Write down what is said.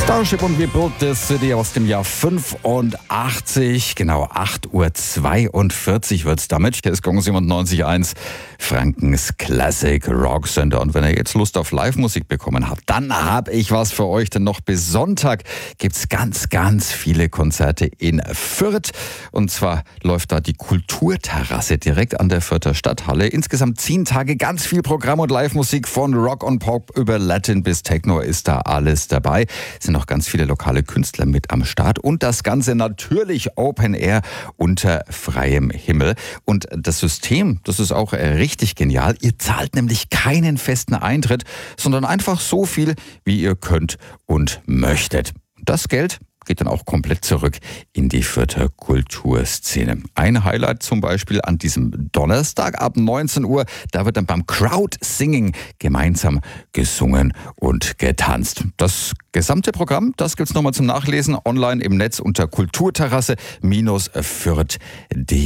Starship und We Built This City aus dem Jahr 85, genau 8:42 Uhr wird's damit. Hier ist Gong 97.1, Frankens Classic Rock Center. Und wenn ihr jetzt Lust auf Live-Musik bekommen habt, dann habe ich was für euch, denn noch bis Sonntag gibt's ganz viele Konzerte in Fürth. Und zwar läuft da die Kulturterrasse direkt an der Fürther Stadthalle. Insgesamt 10 Tage, ganz viel Programm und Live-Musik von Rock und Pop über Latin bis Techno ist da alles dabei. Es sind noch ganz viele lokale Künstler mit am Start und das Ganze natürlich Open Air unter freiem Himmel. Und das System, das ist auch richtig genial. Ihr zahlt nämlich keinen festen Eintritt, sondern einfach so viel, wie ihr könnt und möchtet. Das Geld geht dann auch komplett zurück in die Fürther Kulturszene. Ein Highlight zum Beispiel an diesem Donnerstag ab 19 Uhr, da wird dann beim Crowd Singing gemeinsam gesungen und getanzt. Das gesamte Programm, das gibt's nochmal zum Nachlesen online im Netz unter kulturterrasse-fürth.de.